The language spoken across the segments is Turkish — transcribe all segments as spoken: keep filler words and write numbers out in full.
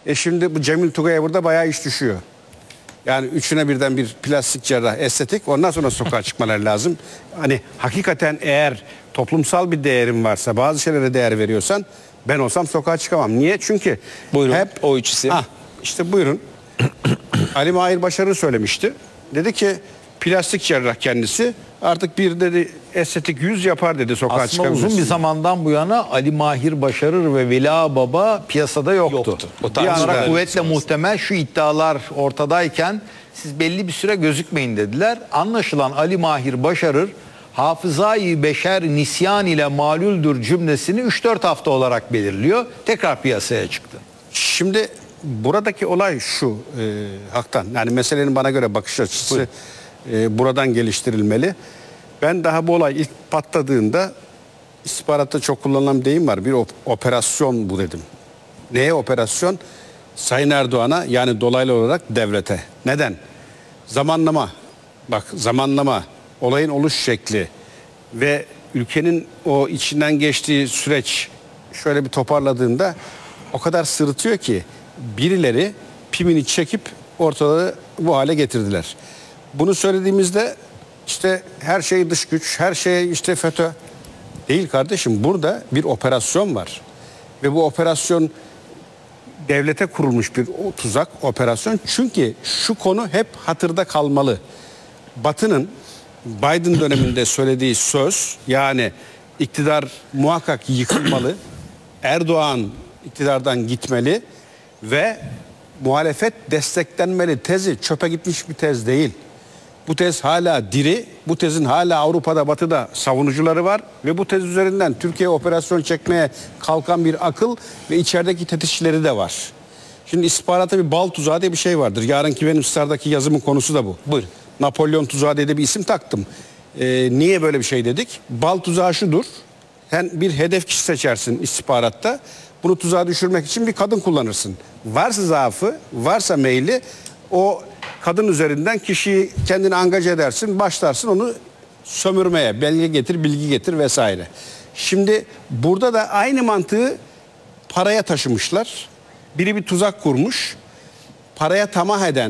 E şimdi bu Cemil Tugay'a burada bayağı iş düşüyor. Yani üçüne birden bir plastik cerrah, estetik, ondan sonra sokağa çıkmaları lazım. Hani hakikaten eğer toplumsal bir değerim varsa, bazı şeylere değer veriyorsan, ben olsam sokağa çıkamam. Niye? Çünkü buyurun, hep o üç isim. Ah, işte buyurun. Ali Mahir Başarır söylemişti. Dedi ki plastik cerrah kendisi, artık bir dedi estetik yüz yapar dedi, sokağa Aslında çıkabilirsin. uzun bir zamandan bu yana Ali Mahir Başarır ve Veli Baba piyasada yoktu. Yoktu. O Bir tarz anda şeyler kuvvetle sonrası. muhtemel şu iddialar ortadayken siz belli bir süre gözükmeyin dediler. Anlaşılan Ali Mahir Başarır hafızayı beşer nisyan ile malüldür cümlesini üç dört hafta olarak belirliyor. Tekrar piyasaya çıktı. Şimdi buradaki olay şu e, Haktan. Yani meselenin bana göre bakış açısı e, buradan geliştirilmeli. Ben daha bu olay ilk patladığında istihbaratta çok kullanılan bir deyim var. Bir op- operasyon bu dedim. Neye operasyon? Sayın Erdoğan'a, yani dolaylı olarak devlete. Neden? Zamanlama. Bak, zamanlama, olayın oluş şekli ve ülkenin o içinden geçtiği süreç şöyle bir toparladığında o kadar sırıtıyor ki birileri pimini çekip ortalığı bu hale getirdiler. Bunu söylediğimizde işte her şey dış güç, her şey işte FETÖ değil kardeşim. Burada bir operasyon var ve bu operasyon devlete kurulmuş bir tuzak operasyon. Çünkü şu konu hep hatırda kalmalı. Batı'nın Biden döneminde söylediği söz, yani iktidar muhakkak yıkılmalı, Erdoğan iktidardan gitmeli ve muhalefet desteklenmeli tezi çöpe gitmiş bir tez değil. Bu tez hala diri, bu tezin hala Avrupa'da, Batı'da savunucuları var ve bu tez üzerinden Türkiye operasyon çekmeye kalkan bir akıl ve içerideki tetikçileri de var. Şimdi istihbaratta bir bal tuzağı diye bir şey vardır. Yarınki benim Star'daki yazımın konusu da bu. Buyurun. Napolyon tuzağı diye de bir isim taktım. Ee, niye böyle bir şey dedik? Bal tuzağı şudur. Sen bir hedef kişi seçersin istihbaratta. Bunu tuzağa düşürmek için bir kadın kullanırsın. Varsa zaafı, varsa meyli, o kadın üzerinden kişiyi kendini angaje edersin, başlarsın onu sömürmeye, belge getir, bilgi getir vesaire. Şimdi burada da aynı mantığı paraya taşımışlar. Biri bir tuzak kurmuş, paraya tamah eden,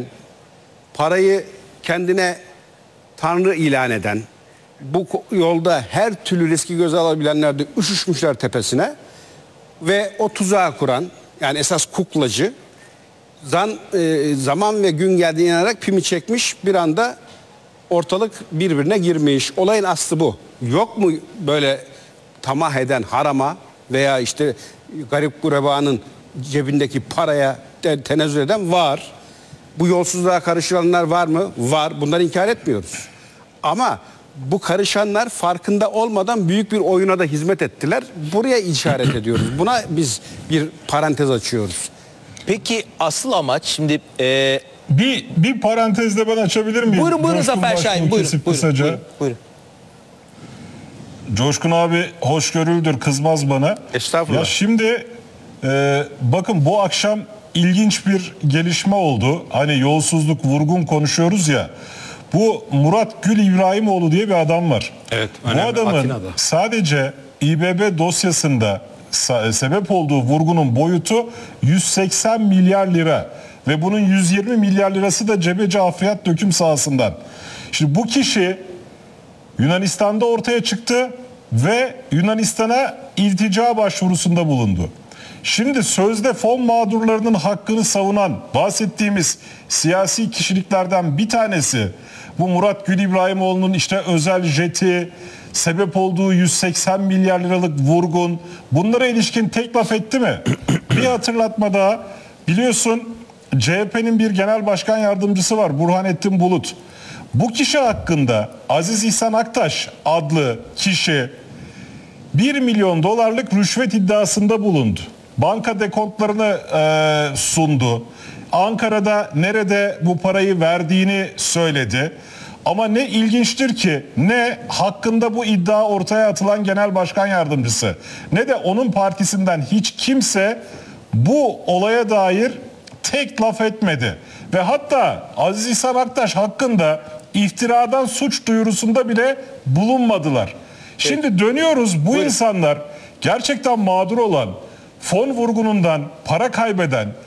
parayı kendine tanrı ilan eden, bu yolda her türlü riski göze alabilenler de üşüşmüşler tepesine ve o tuzağı kuran, yani esas kuklacı, zan, e, zaman ve gün geldiğine inanarak pimi çekmiş, bir anda ortalık birbirine girmiş. Olayın aslı bu. Yok mu böyle tamah eden harama veya işte garip gurebanın cebindeki paraya te- tenezzül eden? Var. Bu yolsuzluğa karışılanlar var mı? Var. Bunları inkar etmiyoruz. Ama bu karışanlar farkında olmadan büyük bir oyuna da hizmet ettiler. Buraya işaret ediyoruz. Buna biz bir parantez açıyoruz. Peki asıl amaç şimdi e, Bir bir parantezde ben açabilir miyim? buyurun buyurun Coşkun Zafer Başbuğ'u Şahin buyurun, kesip buyurun, kısaca. buyurun, buyurun. Coşkun abi hoşgörüldür, kızmaz bana. Estağfurullah. Ya şimdi e, bakın bu akşam ilginç bir gelişme oldu. Hani yolsuzluk, vurgun konuşuyoruz ya. Bu Murat Gül İbrahimoğlu diye bir adam var. Evet, Bu önemli. adamın Atina'da. sadece İBB dosyasında sa- sebep olduğu vurgunun boyutu yüz seksen milyar lira ve bunun yüz yirmi milyar lirası da Cebeci Afriyat döküm sahasından. Şimdi bu kişi Yunanistan'da ortaya çıktı ve Yunanistan'a iltica başvurusunda bulundu. Şimdi sözde fon mağdurlarının hakkını savunan bahsettiğimiz siyasi kişiliklerden bir tanesi bu Murat Gül İbrahimoğlu'nun işte özel jeti, sebep olduğu yüz seksen milyar liralık vurgun, bunlara ilişkin tek laf etti mi? Bir hatırlatma daha, biliyorsun C H P'nin bir genel başkan yardımcısı var, Burhanettin Bulut. Bu kişi hakkında Aziz İhsan Aktaş adlı kişi bir milyon dolarlık rüşvet iddiasında bulundu. Banka dekontlarını e, sundu. Ankara'da nerede bu parayı verdiğini söyledi. Ama ne ilginçtir ki ne hakkında bu iddia ortaya atılan genel başkan yardımcısı ne de onun partisinden hiç kimse bu olaya dair tek laf etmedi. Ve hatta Aziz İhsan Aktaş hakkında iftiradan suç duyurusunda bile bulunmadılar. Şimdi dönüyoruz, bu insanlar gerçekten mağdur olan, fon vurgunundan para kaybeden,